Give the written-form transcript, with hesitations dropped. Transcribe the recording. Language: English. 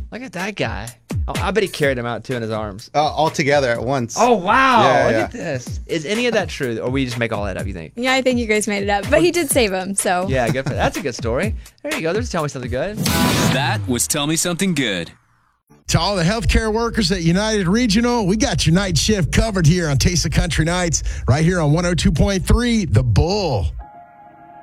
Look at that guy. Oh, I bet he carried him out too in his arms. All together at once. Oh, wow. Yeah, Look yeah. at this. Is any of that true, or we just make all that up, you think? Yeah, I think you guys made it up, but he did save him, so. Yeah, good. That's a good story. There you go. There's Tell Me Something Good. That was Tell Me Something Good. To all the healthcare workers at United Regional, we got your night shift covered here on Taste of Country Nights, right here on 102.3 The Bull.